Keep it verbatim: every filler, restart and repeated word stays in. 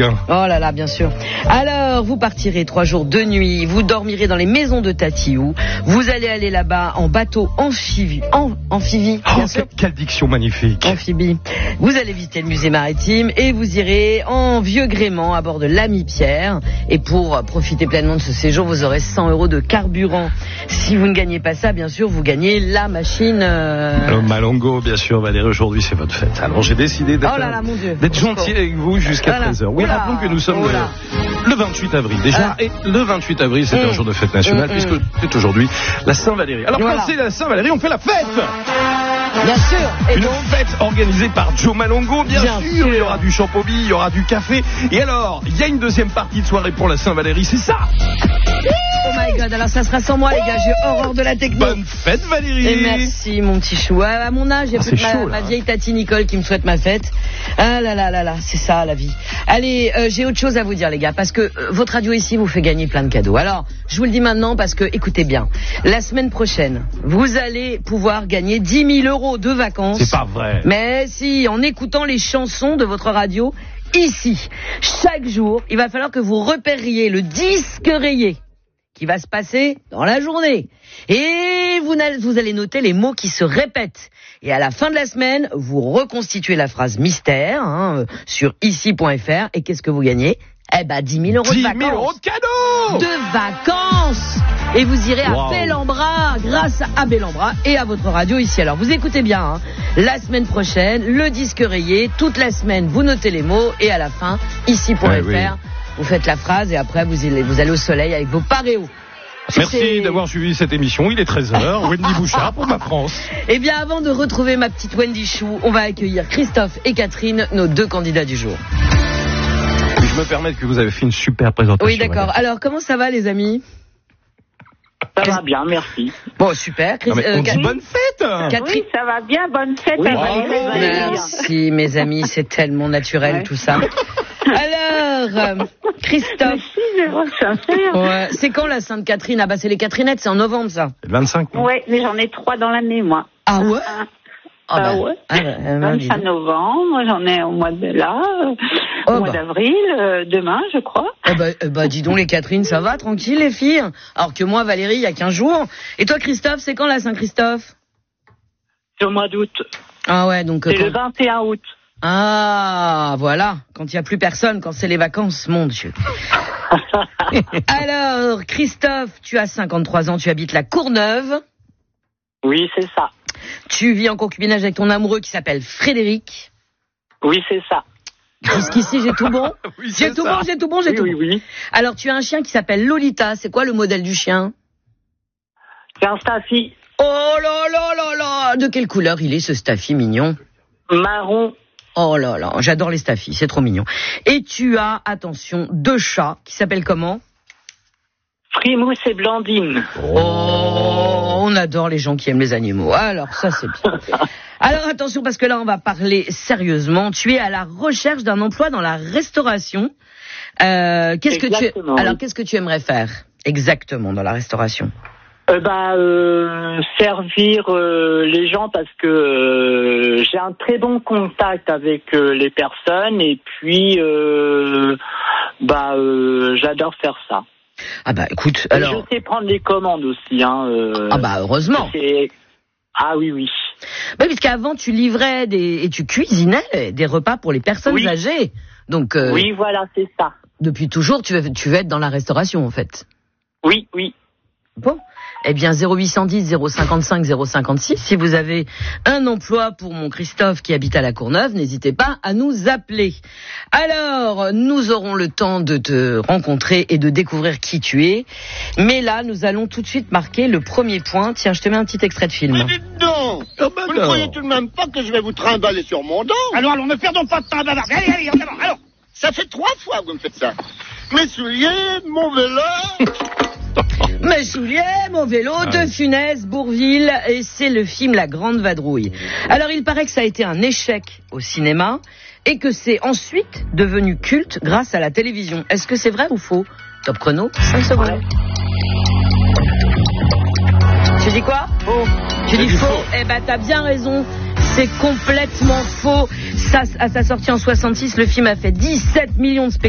quotidien. Oh là là, bien sûr. Alors, vous partirez trois jours, deux nuits, vous dormirez dans les maisons de Tatiou, vous allez aller là-bas en bateau amphibie, en, amphibie, bien Oh, sûr. que- quelle diction magnifique. Amphibie. Vous allez visiter le musée maritime et vous irez en vieux gréement à bord de l'Ami Pierre. Et pour profiter pleinement de ce séjour, vous aurez cent euros de carburant. Si vous ne gagnez pas ça, bien sûr, vous gagnez la machine. Euh... Alors, Malongo, bien sûr, Valérie, aujourd'hui c'est votre fête. Alors j'ai décidé d'être, Oh là là, mon Dieu. d'être gentil avec vous jusqu'à Voilà. treize heures. Oui, Oula. rappelons que nous sommes Oula. le, le vingt-huit avril déjà. Ah. Et le vingt-huit avril, c'est Mmh. un jour de fête nationale Mmh, puisque mmh. c'est aujourd'hui la Saint-Valérie. Alors Voilà. quand c'est la Saint-Valérie, on fait la fête. Bien sûr. Et Une donc, fête organisée par Joe Malongo, bien, Bien sûr. sûr. Il y aura du champomis, il y aura du café. Et alors, il y a une deuxième partie de soirée pour la Saint-Valérie, c'est ça. oh my god, alors ça sera sans moi, les gars, j'ai horreur de la techno. Bonne fête, Valérie. Et merci, mon petit chou. À à mon âge, il y a Ah, plus que c'est ma, chaud, là. ma vieille Tati Nicole qui me souhaite ma fête. Ah là là là là, c'est ça la vie. Allez, euh, j'ai autre chose à vous dire, les gars, parce que euh, votre radio ici vous fait gagner plein de cadeaux. Alors, je vous le dis maintenant parce que, écoutez bien, la semaine prochaine, vous allez pouvoir gagner dix mille euros de vacances. C'est pas vrai. Mais si, en écoutant les chansons de votre radio, ici, chaque jour, il va falloir que vous repériez le disque rayé qui va se passer dans la journée. Et vous, n'allez- vous allez noter les mots qui se répètent. Et à la fin de la semaine, vous reconstituez la phrase mystère hein, euh, sur ici point f r. Et qu'est-ce que vous gagnez ? Eh ben, dix mille euros de dix vacances. mille euros de cadeaux. De vacances. Et vous irez à Wow. Bel-en-Bras grâce à Bel-en-Bras et à votre radio ici. Alors vous écoutez bien, hein. La semaine prochaine, le disque rayé, toute la semaine, vous notez les mots et à la fin, ici point f r, Ouais, oui. vous faites la phrase et après vous allez, vous allez au soleil avec vos paréos. Merci C'est- d'avoir suivi cette émission. Il est treize heures. Wendy Bouchard pour ma France. Eh bien, avant de retrouver ma petite Wendy Chou, on va accueillir Christophe et Catherine, nos deux candidats du jour. Je me permets que vous avez fait une super présentation. Oui, d'accord. madame. Alors, comment ça va, les amis ? Ça va bien, merci. Bon, super. Chris- Non, mais euh, on dit Ca- bonne fête. Catherine. Oui, ça va bien, bonne fête Oui, à bravo. Valérie, Valérie. Merci, mes amis, c'est tellement naturel Ouais. tout ça. Alors, euh, Mais Christophe, si, je vois sincère. ouais, c'est quand la Sainte-Catherine ? Ah bah c'est les Catherinettes, c'est en novembre ça. Le vingt-cinq. non Ouais, mais j'en ai trois dans l'année, moi. Ah ouais Un- Ah bah, Ah ouais. ah bah, euh, bah, dis vingt-cinq donc. novembre, j'en ai au mois de là, euh, Oh au mois bah. d'avril, euh, demain, je crois. Eh bah, eh bah, dis donc les Catherine, ça va, tranquille les filles. Alors que moi, Valérie, il y a quinze jours. Et toi, Christophe, c'est quand la Saint-Christophe ? C'est au mois d'août. Ah ouais, donc... euh, C'est le quand- vingt et un août. Ah, voilà, quand il n'y a plus personne, quand c'est les vacances, mon Dieu. Alors, Christophe, tu as cinquante-trois ans, tu habites la Courneuve. Oui, c'est ça. Tu vis en concubinage avec ton amoureux qui s'appelle Frédéric. Oui, c'est ça. Jusqu'ici, j'ai tout bon. Oui, J'ai c'est tout ça. bon, j'ai tout bon, j'ai Oui, tout oui, bon. oui. Alors, tu as un chien qui s'appelle Lolita. C'est quoi le modèle du chien ? C'est un staffy Oh là là là là ! De quelle couleur il est, ce staffy mignon ? marron. Oh là là, j'adore les staffis, c'est trop mignon. Et tu as, attention, deux chats qui s'appellent comment ? Frimousse et Blandine. Oh, on adore les gens qui aiment les animaux. Alors, ça, c'est bien. Alors, attention, parce que là, on va parler sérieusement. Tu es à la recherche d'un emploi dans la restauration. Euh, qu'est-ce que tu... Exactement, Alors, oui. qu'est-ce que tu aimerais faire exactement dans la restauration ? Euh, bah, euh, servir euh, les gens parce que euh, j'ai un très bon contact avec euh, les personnes et puis euh, bah euh, j'adore faire ça. Ah bah, écoute, Et alors... je sais prendre les commandes aussi. Hein, euh, Ah bah, heureusement. c'est- Ah oui, oui. Bah, puisqu'avant, tu livrais des... et tu cuisinais des repas pour les personnes Oui. âgées. Donc, euh, Oui, voilà, c'est ça. depuis toujours, tu veux, tu veux être dans la restauration, en fait. Oui, oui. Bon, eh bien zéro huit cent dix zéro cinquante-cinq zéro cinquante-six, si vous avez un emploi pour mon Christophe qui habite à la Courneuve, n'hésitez pas à nous appeler. Alors, nous aurons le temps de te rencontrer et de découvrir qui tu es. Mais là, nous allons tout de suite marquer le premier point. Tiens, je te mets un petit extrait de film. Mais dites donc, Ah bah vous non. ne croyez tout de même pas que je vais vous trimballer sur mon dos? Alors, alors, ne perdons pas de temps à bavarder. Allez, allez, en avant. Alors, ça fait trois fois que vous me faites ça. Mes souliers, mon vélo... Mes souliers, mon vélo, De Funès, Bourvil, et c'est le film La Grande Vadrouille. Alors, il paraît que ça a été un échec au cinéma et que c'est ensuite devenu culte grâce à la télévision. Est-ce que c'est vrai ou faux ? Top chrono, cinq secondes. Tu dis quoi ? Oh, Tu dis dit faux. faux. Eh ben, t'as bien raison. C'est complètement faux. Ça, à sa sortie en soixante-six, le film a fait dix-sept millions de spectateurs.